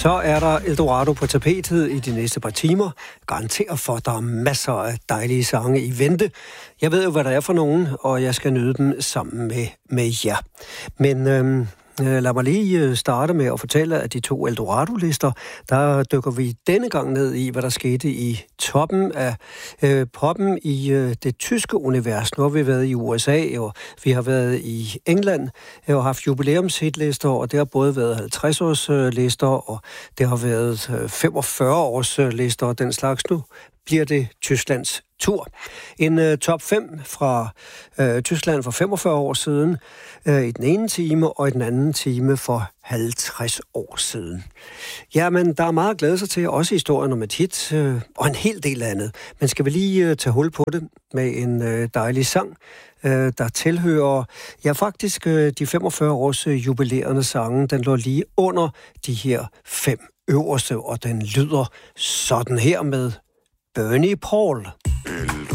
Så er der Eldorado på tapetet i de næste par timer. Garanterer for, at der er masser af dejlige sange i vente. Jeg ved jo, hvad der er for nogen, og jeg skal nyde dem sammen med jer. Men lad mig lige starte med at fortælle, at de 2 Eldorado-lister, der dykker vi denne gang ned i, hvad der skete i toppen af poppen i det tyske univers. Nu har vi været i USA, og vi har været i England og haft jubilæumshitlister, og det har både været 50-års-lister, og det har været 45-års-lister og den slags. Nu bliver det Tysklands tur. En top 5 fra Tyskland for 45 år siden i den ene time, og i den anden time for 50 år siden. Jamen, der er meget at glæde sig til, også historien om et hit, og en hel del andet. Men skal vi lige tage hul på det med en dejlig sang, der tilhører, ja faktisk de 45 års jubilerende sange, den lå lige under de her 5 øverste, og den lyder sådan her med Bernie Paul. El